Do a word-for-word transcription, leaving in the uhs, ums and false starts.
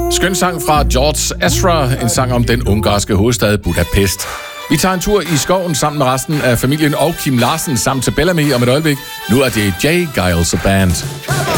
Skøn sang fra George Ezra, en sang om den ungarske hovedstad Budapest. Vi tager en tur i skoven sammen med resten af familien og Kim Larsen sammen til Bellamy om et øjeblik. Nu er det J. Geils Band.